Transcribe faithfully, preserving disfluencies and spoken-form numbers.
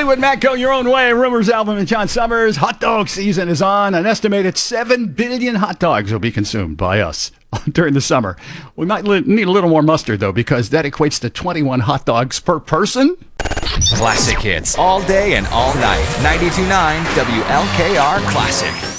Hollywood Matt Go Your Own Way, Rumors album, and John Summers. Hot dog season is on. An estimated seven billion hot dogs will be consumed by us during the summer. We might li- need a little more mustard, though, because that equates to twenty-one hot dogs per person. Classic hits all day and all night. ninety-two point nine W L K R Classic.